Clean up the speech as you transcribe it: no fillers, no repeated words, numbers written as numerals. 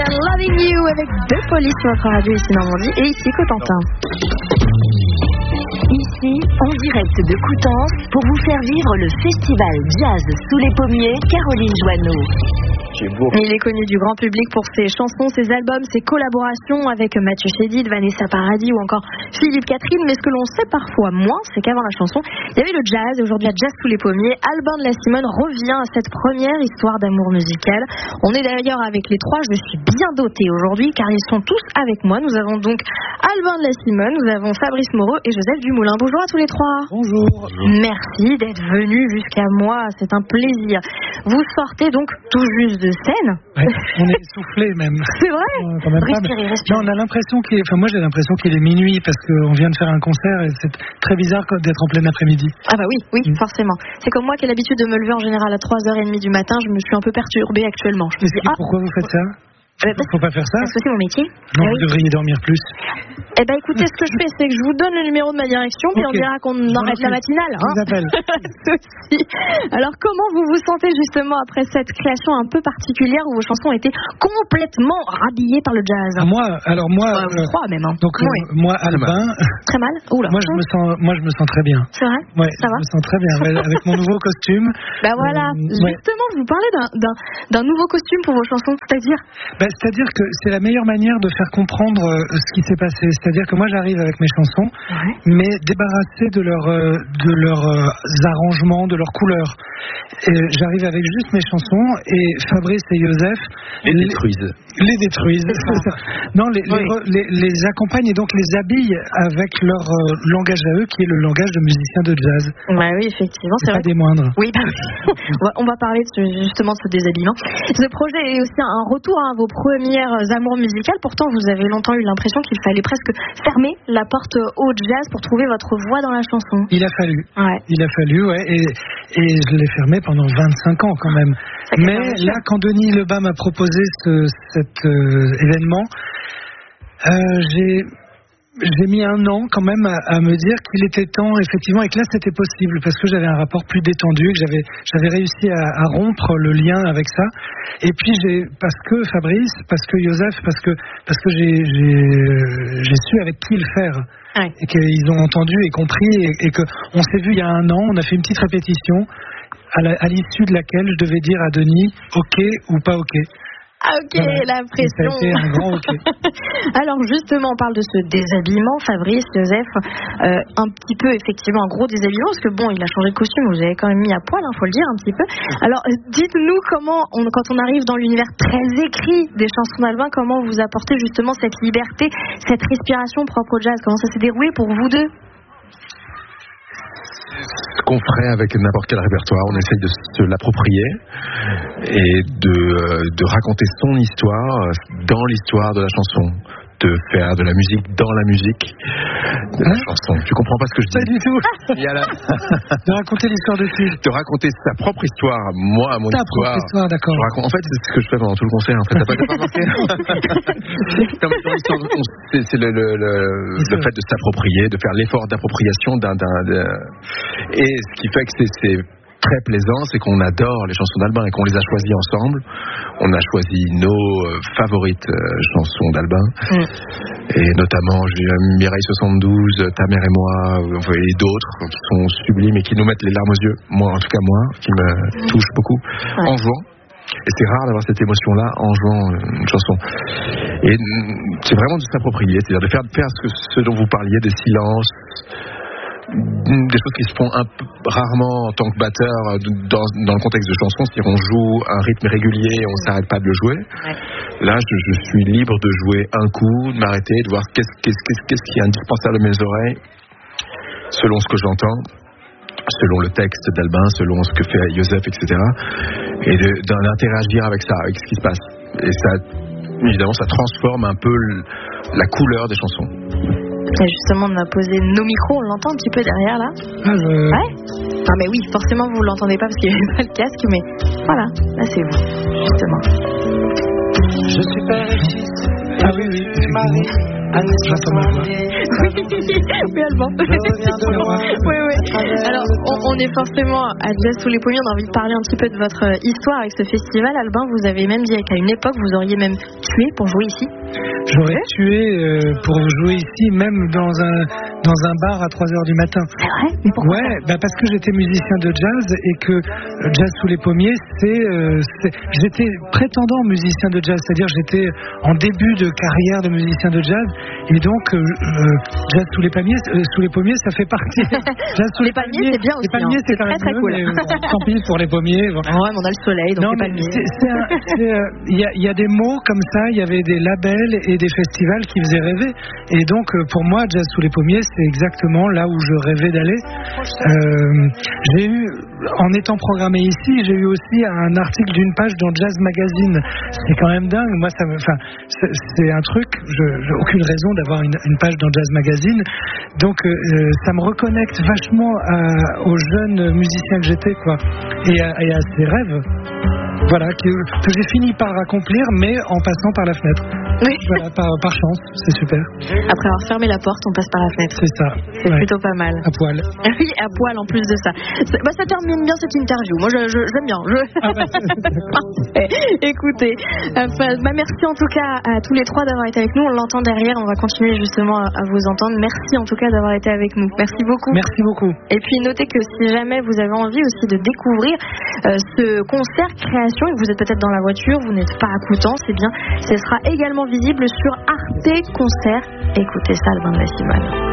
Loving You avec deux polices sur votre radio ici Normandie et ici Cotentin. Ici, en direct de Coutances, pour vous faire vivre le festival Jazz sous les pommiers, Caroline Joanneau. Il est connu du grand public pour ses chansons, ses albums, ses collaborations avec Mathieu Chédid, Vanessa Paradis ou encore Philippe Catherine. Mais ce que l'on sait parfois moins, c'est qu'avant la chanson, il y avait le jazz. Et aujourd'hui, à Jazz sous les pommiers, Albin de la Simone revient à cette première histoire d'amour musical. On est d'ailleurs avec les trois. Je suis bien dotée aujourd'hui car ils sont tous avec moi. Nous avons donc Albin de la Simone, nous avons Fabrice Moreau et Joseph Dumoulin. Bonjour à tous les trois. Bonjour. Merci d'être venus jusqu'à moi. C'est un plaisir. Vous sortez donc tout juste de scène. Ouais, on est essoufflé même. C'est vrai. Quand même respirez. Non, on a l'impression moi j'ai l'impression qu'il est minuit parce qu'on vient de faire un concert et c'est très bizarre d'être en plein après-midi. Ah bah oui, forcément. C'est comme moi qui ai l'habitude de me lever en général à 3h30 du matin, je me suis un peu perturbée actuellement. Je me dis, pourquoi vous faites ça? Faut pas faire ça. Parce que c'est mon métier. Non, vous devriez dormir plus. Eh ben écoutez, ce que je fais, c'est que je vous donne le numéro de ma direction, puis on dira qu'on arrête la matinale. Je vous appelle. Alors comment vous vous sentez justement après cette création un peu particulière où vos chansons étaient complètement rhabillées par le jazz? Moi, trois même. Hein. Donc moi, Albin. Très mal. Oula. Moi je me sens très bien. C'est vrai. Ouais, ça va. Je me sens très bien avec mon nouveau costume. Ben voilà. Justement, vous parlez d'un nouveau costume pour vos chansons, c'est-à-dire que c'est la meilleure manière de faire comprendre ce qui s'est passé. C'est-à-dire que moi j'arrive avec mes chansons, mais débarrassé de leurs arrangements, de leurs couleurs. Et j'arrive avec juste mes chansons et Fabrice et Joseph les détruisent. Non, les accompagnent et donc les habillent avec leur langage à eux, qui est le langage de musiciens de jazz. Bah oui, effectivement, c'est vrai. Pas des moindres. Oui, on va parler justement de ce déshabillement. Ce projet est aussi un retour à vos premières amours musicales. Pourtant, vous avez longtemps eu l'impression qu'il fallait presque fermer la porte au jazz pour trouver votre voix dans la chanson. Il a fallu. Et je l'ai fermé pendant 25 ans quand même. Mais là, quand Denis Lebas m'a proposé cet événement, j'ai mis un an quand même à me dire qu'il était temps effectivement et que là c'était possible parce que j'avais un rapport plus détendu, que j'avais réussi à rompre le lien avec ça. Et puis parce que Fabrice, parce que Joseph, parce que j'ai su avec qui le faire. Ouais. Et qu'ils ont entendu et compris et qu'on s'est vu il y a un an, on a fait une petite répétition à l'issue de laquelle je devais dire à Denis ok ou pas ok. Ah ok, voilà. La pression. Ça a été un grand ok. Alors justement, on parle de ce déshabillement, Fabrice, Joseph, un petit peu effectivement un gros déshabillement, parce que bon, il a changé de costume, vous avez quand même mis à poil, faut le dire un petit peu. Alors dites-nous quand on arrive dans l'univers très écrit des chansons d'Albin, comment vous apportez justement cette liberté, cette respiration propre au jazz, comment ça s'est déroulé pour vous deux? Ce qu'on ferait avec n'importe quel répertoire, on essaye de se l'approprier et de raconter son histoire dans l'histoire de la chanson, de faire de la musique dans la musique de la chanson. Tu comprends pas ce que je dis? Pas du tout. De raconter l'histoire de qui? De raconter sa propre histoire, mon histoire. Propre histoire, d'accord. En fait, c'est ce que je fais pendant tout le concert. En fait, t'as pas remarqué? C'est le fait de s'approprier, de faire l'effort d'appropriation et ce qui fait que c'est très plaisant, c'est qu'on adore les chansons d'Albin et qu'on les a choisies ensemble. On a choisi nos favorites chansons d'Albin et notamment Mireille 72, Ta mère et moi et d'autres qui sont sublimes et qui nous mettent les larmes aux yeux, en tout cas moi, qui me touchent beaucoup en jouant. Et c'est rare d'avoir cette émotion-là en jouant une chanson. Et c'est vraiment de s'approprier, c'est-à-dire de faire ce dont vous parliez, des silences, des choses qui se font rarement en tant que batteur dans le contexte de chanson. C'est-à-dire on joue un rythme régulier et on ne s'arrête pas de le jouer. Là, je suis libre de jouer un coup, de m'arrêter, de voir qu'est-ce qui est indispensable à mes oreilles, selon ce que j'entends, selon le texte d'Albin, selon ce que fait Joseph, etc. Et d'interagir avec ça, avec ce qui se passe. Et ça, évidemment, ça transforme un peu la couleur des chansons. Et justement, on a posé nos micros, on l'entend un petit peu derrière là. Ouais. Ah mais oui, forcément vous l'entendez pas parce qu'il n'y avait pas le casque, mais voilà, là c'est vous, justement. Je suis père et fils. Ah oui, j'entends ma voix. Oui, Alban. Oui. Alors, on est forcément à Jazz sous les pommiers. On a envie de parler un petit peu de votre histoire avec ce festival. Alban, vous avez même dit qu'à une époque, vous auriez même tué pour jouer ici. J'aurais tué pour jouer ici, même dans un bar à 3h du matin. C'est vrai? Mais pourquoi? Ouais, parce que j'étais musicien de jazz et que Jazz sous les pommiers, j'étais prétendant musicien de jazz, c'est-à-dire j'étais en début de carrière de musicien de jazz et donc Jazz sous les pommiers, ça fait partie. Jazz sous les palmiers, c'est bien aussi. Les palmiers, c'est très très cool. Tant pis pour les pommiers. Bon. Ouais, mais on a le soleil, donc les palmiers. Il y a des mots comme ça, il y avait des labels et des festivals qui faisaient rêver. Et donc, pour moi, Jazz sous les pommiers, c'est exactement là où je rêvais d'aller. J'ai eu, en étant programmé ici, j'ai eu aussi un article d'une page dans Jazz Magazine. C'est quand même dingue. Moi, c'est un truc, j'ai aucune raison d'avoir une page dans Jazz Magazine. Donc, ça me reconnecte vachement aux jeunes musiciens que j'étais, quoi. Et à ces rêves. Voilà, que j'ai fini par accomplir, mais en passant par la fenêtre. Oui. Voilà, par chance, c'est super. Après avoir fermé la porte, on passe par la fenêtre. C'est ça. C'est plutôt pas mal. À poil. Oui, à poil en plus de ça. Ça termine bien cette interview. Moi, j'aime bien. Écoutez, merci en tout cas à tous les trois d'avoir été avec nous. On l'entend derrière, on va continuer justement à vous entendre. Merci en tout cas d'avoir été avec nous. Merci beaucoup. Merci beaucoup. Et puis notez que si jamais vous avez envie aussi de découvrir ce concert création et que vous êtes peut-être dans la voiture, vous n'êtes pas à Coutances, eh bien, ce sera également visible sur Arte Concert. Écoutez ça, Alban de la Simone.